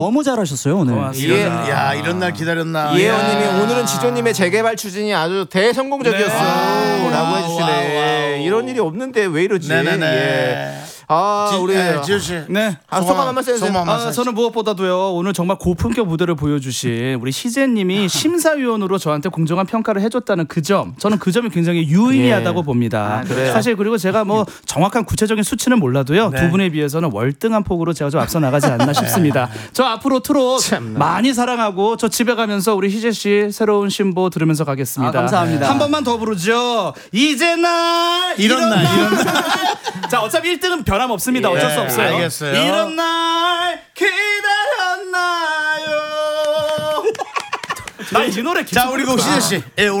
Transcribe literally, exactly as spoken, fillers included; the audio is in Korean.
너무 잘하셨어요 오늘. 예. 야 이런 날 기다렸나. 이혜원님이 오늘은 지조님의 재개발 추진이 아주 대성공적이었어요. 네. 라고 해주시네. 와우, 와우. 이런 일이 없는데 왜 이러지? 네네네. 예. 아 지, 우리 네, 지효 씨. 네. 아, 소감 한번 써주세요. 소감 한번 아, 써주세요. 저는 무엇보다도요 오늘 정말 고품격 무대를 보여주신 우리 희재님이 심사위원으로 저한테 공정한 평가를 해줬다는 그 점, 저는 그 점이 굉장히 유의미하다고 예. 봅니다. 아, 그래요? 사실 그리고 제가 뭐 정확한 구체적인 수치는 몰라도요 네. 두 분에 비해서는 월등한 폭으로 제가 좀 앞서 나가지 않나 싶습니다. 저 앞으로 트롯 참나. 많이 사랑하고 저 집에 가면서 우리 희재 씨 새로운 신보 들으면서 가겠습니다. 아, 감사합니다. 한 번만 더 부르죠. 이제 날 이런 날, 이런 날. 자 어차피 일 등은 변함 없습니다. 예. 어쩔 수 없어요. 알겠어요. 이런 날 기다렸나요? 나 이 노래 계속 자 우리 그 희재 씨. 예,